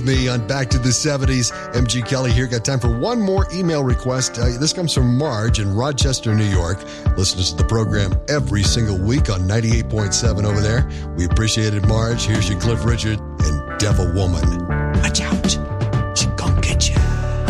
Me on Back to the 70s. MG Kelly here. Got time for one more email request. This comes from Marge in Rochester, New York. Listens to the program every single week on 98.7 over there. We appreciate it, Marge. Here's your Cliff Richard and Devil Woman. Watch out.